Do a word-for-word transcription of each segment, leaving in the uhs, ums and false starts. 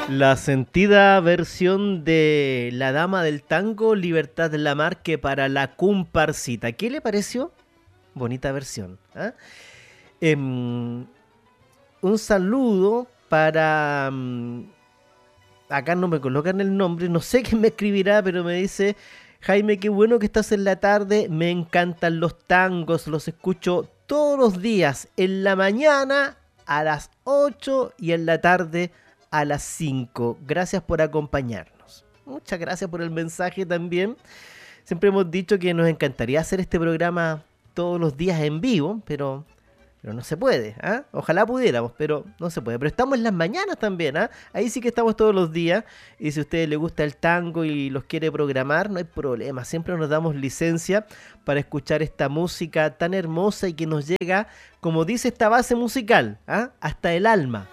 La sentida versión de La Dama del Tango, Libertad Lamarque para la comparsita. ¿Qué le pareció? Bonita versión. ¿eh? Eh, un saludo para... Um, acá no me colocan el nombre, no sé quién me escribirá, pero me dice... Jaime, qué bueno que estás en la tarde, me encantan los tangos, los escucho todos los días, en la mañana a las ocho y en la tarde a las cinco. Gracias por acompañarnos. Muchas gracias por el mensaje también. Siempre hemos dicho que nos encantaría hacer este programa todos los días en vivo, pero, pero no se puede. ¿eh? Ojalá pudiéramos, pero no se puede. Pero estamos en las mañanas también. ¿eh? Ahí sí que estamos todos los días. Y si a ustedes les gusta el tango y los quiere programar, no hay problema. Siempre nos damos licencia para escuchar esta música tan hermosa y que nos llega, como dice esta base musical, ¿eh? hasta el alma.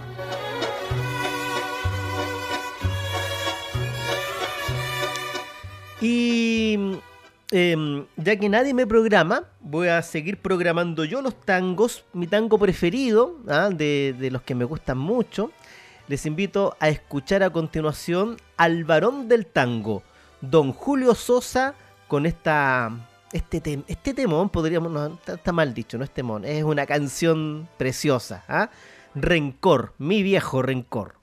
Y eh, ya que nadie me programa, voy a seguir programando yo los tangos, mi tango preferido, ¿ah? de, de los que me gustan mucho. Les invito a escuchar a continuación al varón del tango, don Julio Sosa, con esta, este, tem, este temón, podríamos, no, está, está mal dicho, no es temón, es una canción preciosa, ¿ah? Rencor, mi viejo rencor.